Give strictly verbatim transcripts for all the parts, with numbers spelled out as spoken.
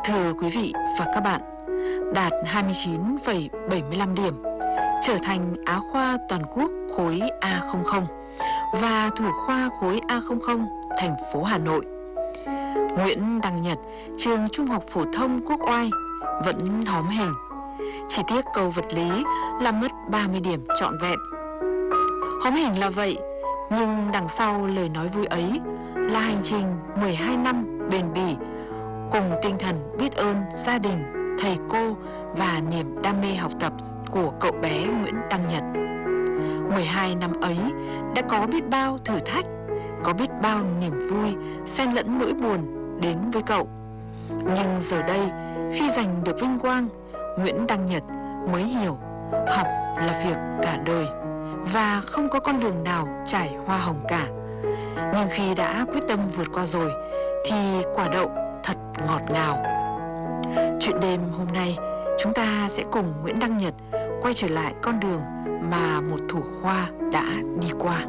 Thưa quý vị và các bạn, đạt hai mươi chín phẩy bảy mươi lăm điểm, trở thành Á khoa toàn quốc khối A không không và thủ khoa khối A không không thành phố Hà Nội. Nguyễn Đăng Nhật, trường Trung học phổ thông Quốc Oai vẫn hóm hình. Chỉ tiếc câu vật lý là mất ba mươi điểm trọn vẹn. Hóm hình là vậy, nhưng đằng sau lời nói vui ấy là hành trình mười hai năm bền bỉ, cùng tinh thần biết ơn gia đình, thầy cô và niềm đam mê học tập của cậu bé Nguyễn Đăng Nhật. mười hai năm ấy đã có biết bao thử thách, có biết bao niềm vui xen lẫn nỗi buồn đến với cậu. Nhưng giờ đây, khi giành được vinh quang, Nguyễn Đăng Nhật mới hiểu học là việc cả đời và không có con đường nào trải hoa hồng cả. Nhưng khi đã quyết tâm vượt qua rồi thì quả đậu thật ngọt ngào. Chuyện đêm hôm nay, chúng ta sẽ cùng Nguyễn Đăng Nhật quay trở lại con đường mà một thủ khoa đã đi qua.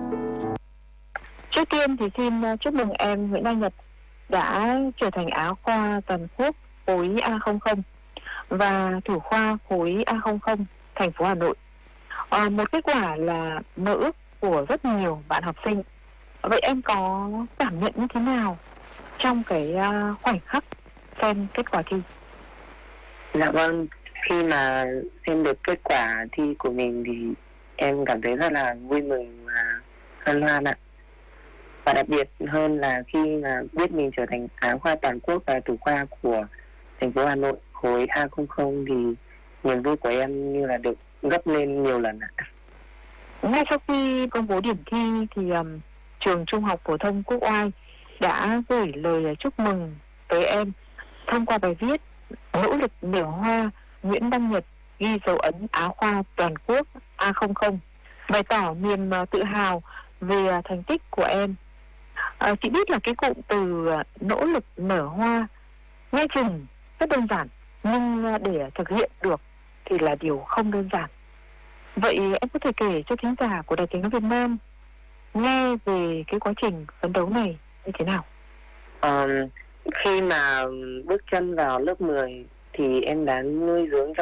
Trước tiên thì xin chúc mừng em Nguyễn Đăng Nhật đã trở thành Á khoa toàn quốc khối A không không và thủ khoa khối A không không thành phố Hà Nội. À, một kết quả là mơ ước của rất nhiều bạn học sinh. Vậy em có cảm nhận như thế nào trong cái uh, khoảnh khắc xem kết quả thi? Dạ vâng, khi mà xem được kết quả thi của mình thì em cảm thấy rất là vui mừng và hân hoan ạ. Và đặc biệt hơn là khi mà biết mình trở thành Á khoa toàn quốc và thủ khoa của thành phố Hà Nội khối A không không thì niềm vui của em như là được gấp lên nhiều lần ạ. Ngay sau khi công bố điểm thi thì um, trường Trung học phổ thông Quốc Oai đã gửi lời chúc mừng tới em thông qua bài viết "Nỗ lực nở hoa, Nguyễn Đăng Nhật ghi dấu ấn Á khoa toàn quốc A không không", bày tỏ niềm tự hào về thành tích của em. À, chị biết là cái cụm từ nỗ lực nở hoa nghe chừng rất đơn giản, nhưng để thực hiện được thì là điều không đơn giản. Vậy em có thể kể cho khán giả của Đài Tiếng nói Việt Nam nghe về cái quá trình phấn đấu này như thế nào? Um, khi mà bước chân vào lớp mười thì em đã nuôi dưỡng